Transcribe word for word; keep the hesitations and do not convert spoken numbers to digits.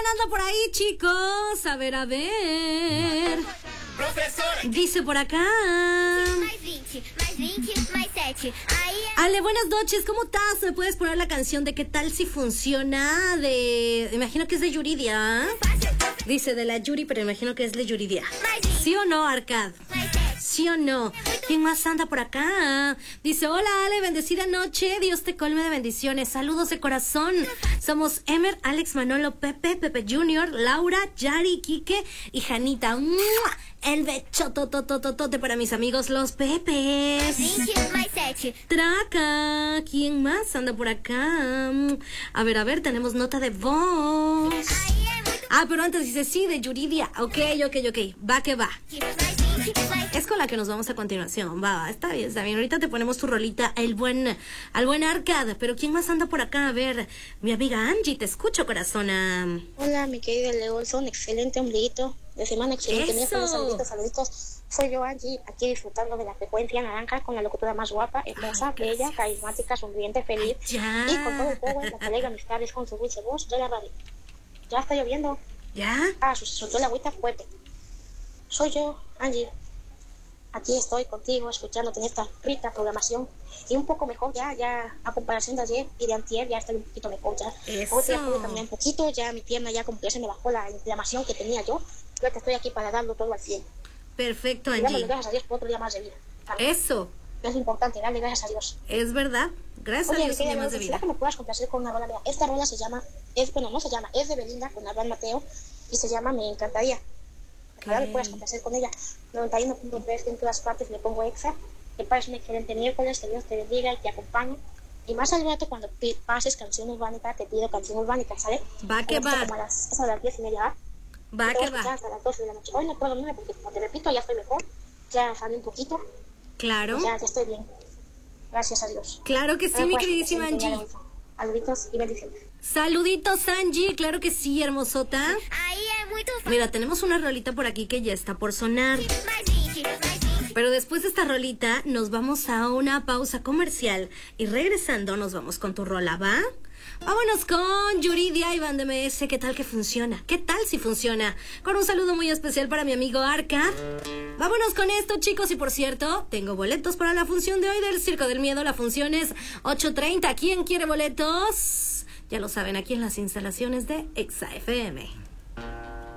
¿Quién anda por ahí, chicos? A ver, a ver. Dice por acá. Ale, buenas noches, ¿cómo estás? ¿Me puedes poner la canción de qué tal si funciona? De... imagino que es de Yuridia. Dice de la Yuri, pero imagino que es de Yuridia. ¿Sí o no, Arcad? ¿Sí o no? ¿Quién más anda por acá? Dice, hola Ale, bendecida noche, Dios te colme de bendiciones, saludos de corazón. Somos Emer, Alex, Manolo, Pepe, Pepe Junior, Laura, Yari, Quique y Janita. ¡Mua! El bechototototote para mis amigos los Pepes. Traca, ¿quién más anda por acá? A ver, a ver, tenemos nota de voz. Ah, pero antes dice sí, de Yuridia. Ok, ok, ok, va que va. Es con la que nos vamos a continuación. Va, está bien, está bien. Ahorita te ponemos tu rolita, el buen, al buen Arcad. Pero ¿quién más anda por acá? A ver, mi amiga Angie, te escucho, corazona. Hola, mi querida Leolson, excelente ombliguito de semana, excelente miércoles, saluditos, saluditos. Soy yo, Angie, aquí disfrutando de la frecuencia naranja con la locutora más guapa, hermosa, Ay, bella, carismática, sonriente, feliz. Ay, ya. Y con todo el power, la colega amistades con su dulce voz de la radio. Ya está lloviendo. ¿Ya? Ah, soltó la agüita fuerte. Soy yo, Angie. Aquí estoy contigo, escuchándote en esta rica programación. Y un poco mejor ya, ya a comparación de ayer y de antier, ya estoy un poquito mejor ya. Eso. Hoy ya pude caminar un poquito, ya mi pierna ya como que se me bajó la inflamación que tenía yo. Yo que estoy aquí para darlo todo al cien. Perfecto, Angie. Dándole gracias a Dios por otro día más de vida. ¿Vale? Eso. Es importante, darle gracias a Dios. Es verdad. Gracias Oye, a Dios, un día más de vida. que me puedas complacer con una rola. Mira, esta rola se llama, es, bueno, no se llama, es de Belinda con Abraham Mateo y se llama Me Encantaría. Ojalá me puedas complacer con ella. noventa y uno punto tres en todas partes le pongo exa. Que pases un excelente miércoles, que Dios te bendiga y te acompañe. Y más al rato, cuando pases canción urbánica, te pido canción urbánica, ¿sabes? Va que va. Como a las, eso a las diez y media. Va que va. Hasta las doce de la noche. Hoy no puedo dormir porque, como te repito, ya estoy mejor. Ya salí un poquito. Claro. Ya, ya estoy bien. Gracias a Dios. Claro que sí, Ahora mi puedes queridísima Angie. Saluditos y bendiciones. Saluditos, Angie, claro que sí, hermosota. Ahí es muy tu... Mira, tenemos una rolita por aquí que ya está por sonar. Pero después de esta rolita nos vamos a una pausa comercial y regresando nos vamos con tu rola, ¿va? Vámonos con Yuridia y Band M S. ¿Qué tal que funciona? ¿Qué tal si funciona? Con un saludo muy especial para mi amigo Arca. Vámonos con esto, chicos. Y por cierto, tengo boletos para la función de hoy del Circo del Miedo. La función es ocho treinta. ¿Quién quiere boletos? Ya lo saben, aquí en las instalaciones de Exa F M.